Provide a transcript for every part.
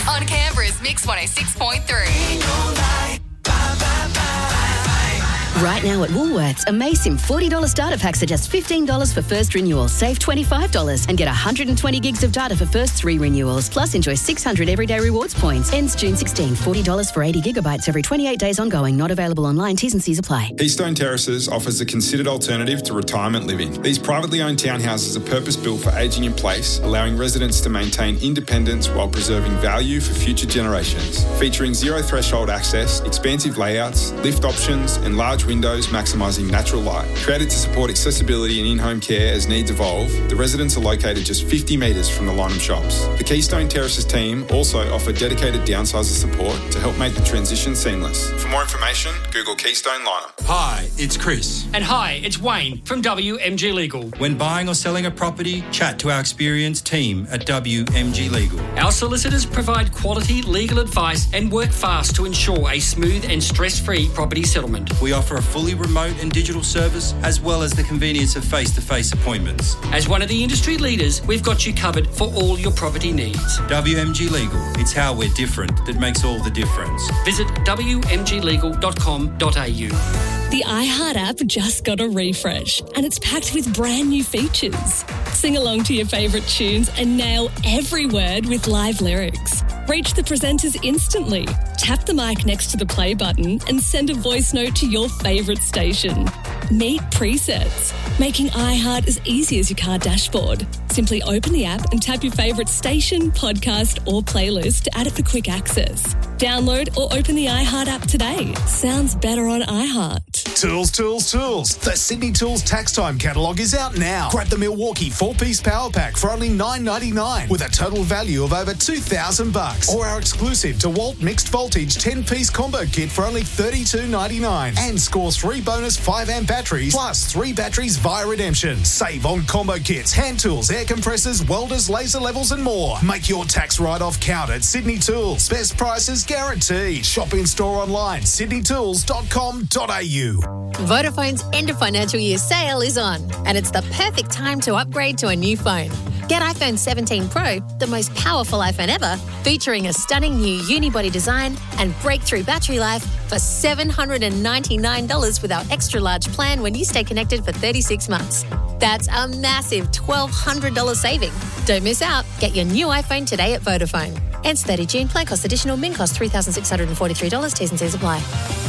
on Canberra's Mix 106.3. Right now at Woolworths, Amasim $40 starter packs are just $15 for first renewal. Save $25 and get 120 gigs of data for first 3 renewals. Plus, enjoy 600 everyday rewards points. Ends June 16. $40 for 80 gigabytes every 28 days ongoing. Not available online. T's and C's apply. Keystone Terraces offers a considered alternative to retirement living. These privately owned townhouses are purpose-built for ageing in place, allowing residents to maintain independence while preserving value for future generations. Featuring zero threshold access, expansive layouts, lift options, and large windows maximising natural light. Created to support accessibility and in-home care as needs evolve, the residents are located just 50 metres from the Lynham shops. The Keystone Terraces team also offer dedicated downsizer support to help make the transition seamless. For more information, Google Keystone Lynham. Hi, it's Chris. And hi, it's Wayne from WMG Legal. When buying or selling a property, chat to our experienced team at WMG Legal. Our solicitors provide quality legal advice and work fast to ensure a smooth and stress-free property settlement. We offer a fully remote and digital service, as well as the convenience of face-to-face appointments. As one of the industry leaders, we've got you covered for all your property needs. WMG Legal. It's how we're different that makes all the difference. Visit wmglegal.com.au. The iHeart app just got a refresh and it's packed with brand new features. Sing along to your favourite tunes and nail every word with live lyrics. Reach the presenters instantly. Tap the mic next to the play button and send a voice note to your favourite station. Meet presets, making iHeart as easy as your car dashboard. Simply open the app and tap your favourite station, podcast or playlist to add it for quick access. Download or open the iHeart app today. Sounds better on iHeart. Tools, tools, tools. The Sydney Tools Tax Time catalogue is out now. Grab the Milwaukee 4-piece power pack for only $9.99 with a total value of over $2,000. Or our exclusive DeWalt mixed voltage 10-piece combo kit for only $32.99. And score 3 bonus 5-amp batteries plus 3 batteries via redemption. Save on combo kits, hand tools, air compressors, welders, laser levels and more. Make your tax write-off count at Sydney Tools. Best prices guaranteed. Shop in store online, sydneytools.com.au. Vodafone's end of financial year sale is on, and it's the perfect time to upgrade to a new phone. Get iPhone 17 Pro, the most powerful iPhone ever, featuring a stunning new unibody design and breakthrough battery life for $799 with our extra large plan when you stay connected for 36 months. That's a massive $1,200 saving. Don't miss out. Get your new iPhone today at Vodafone. Ends 30 June. Plan cost additional. Min cost $3,643. T's and C's apply.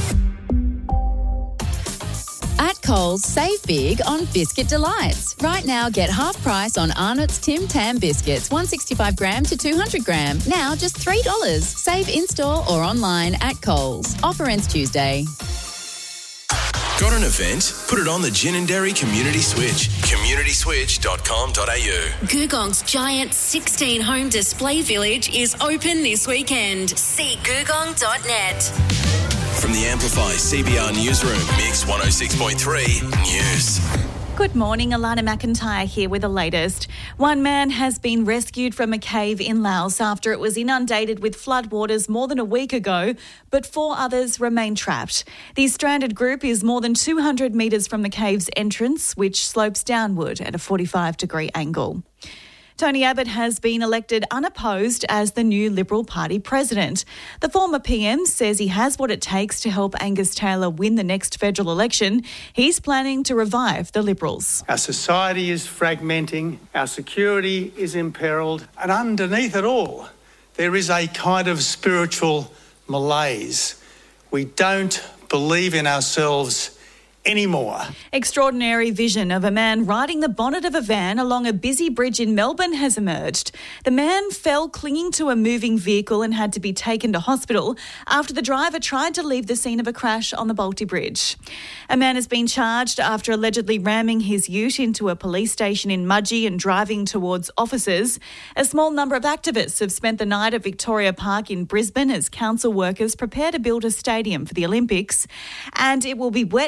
At Coles, save big on Biscuit Delights. Right now, get half price on Arnott's Tim Tam biscuits, 165 gram to 200 gram. Now just $3. Save in-store or online at Coles. Offer ends Tuesday. Got an event? Put it on the Gin and Dairy Community Switch. communityswitch.com.au. Googong's giant 16-home display village is open this weekend. See googong.net. From the Amplify CBR Newsroom, Mix 106.3 News. Good morning, Alana McIntyre here with the latest. One man has been rescued from a cave in Laos after it was inundated with floodwaters more than a week ago, but 4 others remain trapped. The stranded group is more than 200 metres from the cave's entrance, which slopes downward at a 45-degree angle. Tony Abbott has been elected unopposed as the new Liberal Party president. The former PM says he has what it takes to help Angus Taylor win the next federal election. He's planning to revive the Liberals. Our society is fragmenting, our security is imperilled, and underneath it all, there is a kind of spiritual malaise. We don't believe in ourselves anymore. Extraordinary vision of a man riding the bonnet of a van along a busy bridge in Melbourne has emerged. The man fell clinging to a moving vehicle and had to be taken to hospital after the driver tried to leave the scene of a crash on the Balti Bridge. A man has been charged after allegedly ramming his ute into a police station in Mudgee and driving towards officers. A small number of activists have spent the night at Victoria Park in Brisbane as council workers prepare to build a stadium for the Olympics. And it will be wet and wild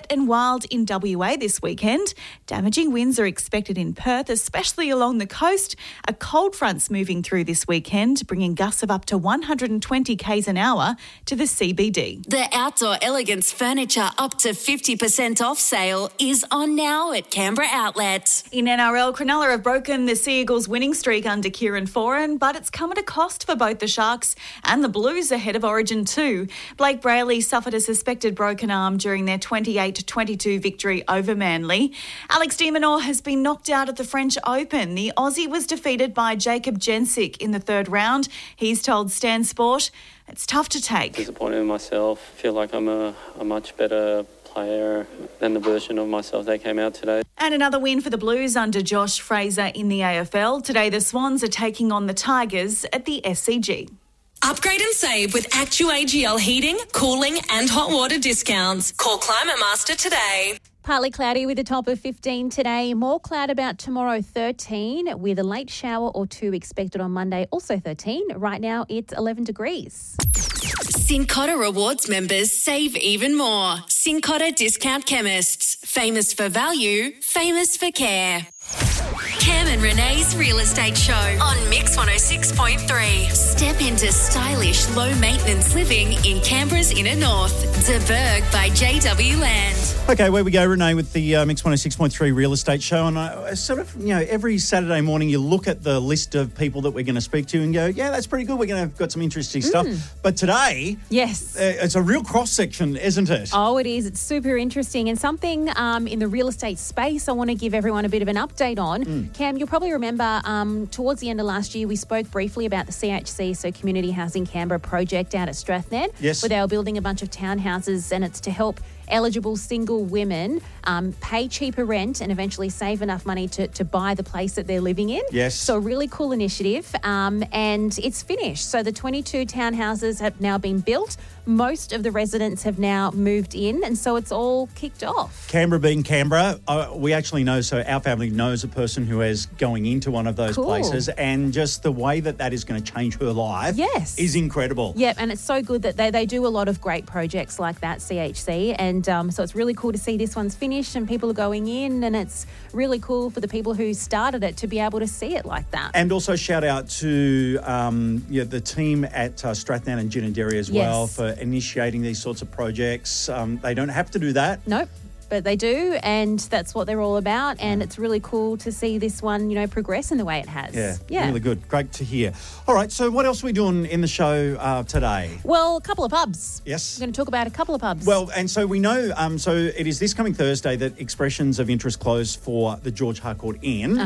wild in WA this weekend. Damaging winds are expected in Perth, especially along the coast. A cold front's moving through this weekend, bringing gusts of up to 120 k's an hour to the CBD. The Outdoor Elegance Furniture up to 50% off sale is on now at Canberra Outlet. In NRL, Cronulla have broken the Sea Eagles' winning streak under Kieran Foran, but it's come at a cost for both the Sharks and the Blues ahead of Origin 2. Blake Brayley suffered a suspected broken arm during their 28-22 victory over Manly. Alex de Minaur has been knocked out at the French Open. The Aussie was defeated by Jacob Jensic in the third round. He's told Stan Sport it's tough to take. Disappointed in myself. Feel like I'm a much better player than the version of myself that came out today. And another win for the Blues under Josh Fraser in the AFL. Today the Swans are taking on the Tigers at the SCG. Upgrade and save with ActuAGL heating, cooling and hot water discounts. Call Climate Master today. Partly cloudy with a top of 15 today. More cloud about tomorrow, 13, with a late shower or two expected on Monday, also 13. Right now it's 11 degrees. Cincotta Rewards members save even more. Cincotta Discount Chemists. Famous for value, famous for care. Cam and Renee's Real Estate Show on Mix 106.3. Step into stylish, low-maintenance living in Canberra's inner north. De Burg by JW Land. Okay, where we go, Renee, with the Mix 106.3 Real Estate Show. And I sort of, every Saturday morning you look at the list of people that we're going to speak to and go, yeah, that's pretty good. We're going to have got some interesting stuff. But today, yes, it's a real cross-section, isn't it? Oh, it is. It's super interesting. And something in the real estate space I want to give everyone a bit of an update on. Cam, you'll probably remember towards the end of last year, we spoke briefly about the CHC, so Community Housing Canberra project out at Strathnairn. Yes. Where they were building a bunch of townhouses, and it's to help eligible single women pay cheaper rent and eventually save enough money to buy the place that they're living in. Yes. So a really cool initiative, and it's finished. So the 22 townhouses have now been built. Most of the residents have now moved in, and so it's all kicked off. Canberra being Canberra, we actually know, so our family knows a person who is going into one of those places, and just the way that is going to change her life is incredible. Yeah, and it's so good that they do a lot of great projects like that, CHC, and so it's really cool to see this one's finished and people are going in, and it's really cool for the people who started it to be able to see it like that. And also shout out to the team at Strathnairn and Ginninderry as well for initiating these sorts of projects. They don't have to do that. Nope. But they do, and that's what they're all about, and it's really cool to see this one, progress in the way it has. Yeah, really good. Great to hear. All right, so what else are we doing in the show today? Well, a couple of pubs. Yes. We're going to talk about a couple of pubs. Well, and so we know, so it is this coming Thursday that expressions of interest close for the George Harcourt Inn,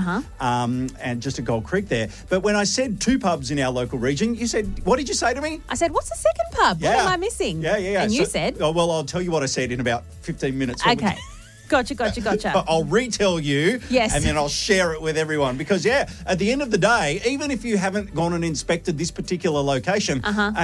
and just at Gold Creek there. But when I said two pubs in our local region, you said, what did you say to me? I said, what's the second pub? Yeah. What am I missing? Yeah. And you said? Oh, well, I'll tell you what I said in about 15 minutes. Okay. Gotcha. I'll retell you, yes, and then I'll share it with everyone because, at the end of the day, even if you haven't gone and inspected this particular location,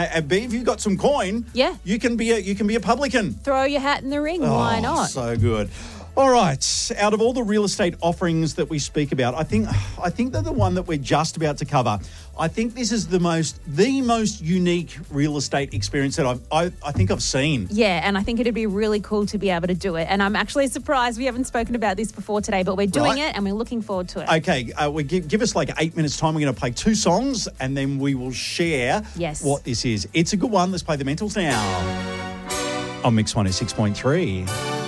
if you've got some coin, you can be a publican. Throw your hat in the ring. Why not? So good. All right, out of all the real estate offerings that we speak about, I think that the one that we're just about to cover, I think this is the most unique real estate experience that I think I've seen. Yeah, and I think it'd be really cool to be able to do it. And I'm actually surprised we haven't spoken about this before today, but we're doing it and we're looking forward to it. Okay, give us like 8 minutes time. We're going to play two songs and then we will share what this is. It's a good one. Let's play The Mentals now on Mix 106.3.